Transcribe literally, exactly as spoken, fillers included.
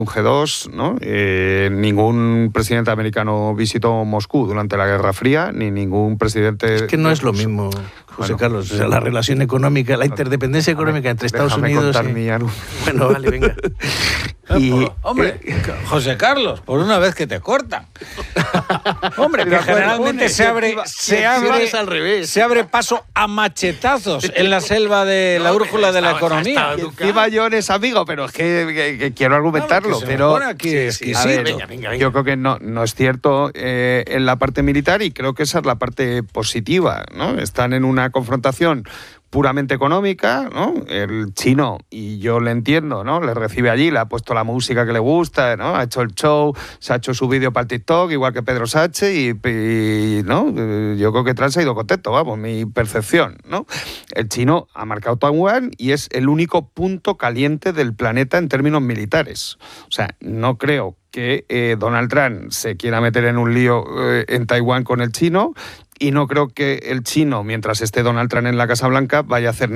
un G dos, ¿no? Eh, ningún presidente americano visitó Moscú durante la Guerra Fría, ni ningún presidente... Es que no es lo mismo, José bueno, Carlos. O sea, la relación económica, la interdependencia déjame, económica entre Estados Unidos y... Mi... Bueno, vale, venga. Y, hombre, José Carlos, por una vez que te cortan. Hombre, que generalmente se abre, se abre, al revés. se abre paso a machetazos en la selva de la brújula de la economía. Encima John es amigo, pero es que, que, que quiero argumentarlo. No, pero aquí sí, sí, a ver, venga, venga, venga. Yo creo que no, no es cierto eh, en la parte militar y creo que esa es la parte positiva, ¿no? Están en una confrontación puramente económica, ¿no? El chino, y yo le entiendo, ¿no? Le recibe allí, le ha puesto la música que le gusta, ¿no? Ha hecho el show, se ha hecho su vídeo para el TikTok, igual que Pedro Sánchez, y, y ¿no? Yo creo que Trump se ha ido contento, vamos, mi percepción, ¿no? El chino ha marcado Taiwán y es el único punto caliente del planeta en términos militares. O sea, no creo que eh, Donald Trump se quiera meter en un lío eh, en Taiwán con el chino, y no creo que el chino, mientras esté Donald Trump en la Casa Blanca, vaya a hacer